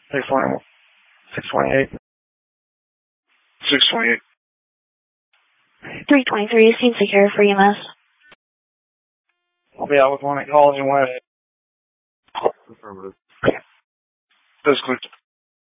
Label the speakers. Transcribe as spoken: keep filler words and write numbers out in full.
Speaker 1: six twenty, six twenty-eight. six twenty-eight.
Speaker 2: three twenty-three, Scene Secure for E M S.
Speaker 1: I'll be out with one at College and West.
Speaker 3: Affirmative.
Speaker 1: Physically